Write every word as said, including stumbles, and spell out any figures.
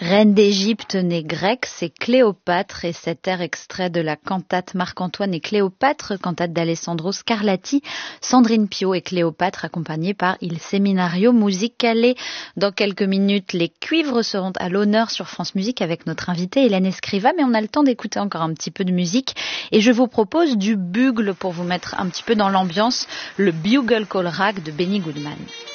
Reine d'Égypte née grecque, c'est Cléopâtre et cet air extrait de la cantate Marc-Antoine et Cléopâtre, cantate d'Alessandro Scarlatti, Sandrine Pio et Cléopâtre accompagnés par Il Seminario Musicale. Dans quelques minutes, les cuivres seront à l'honneur sur France Musique avec notre invitée Hélène Escriva, mais on a le temps d'écouter encore un petit peu de musique et je vous propose du bugle pour vous mettre un petit peu dans l'ambiance, le Bugle Call Rag de Benny Goodman.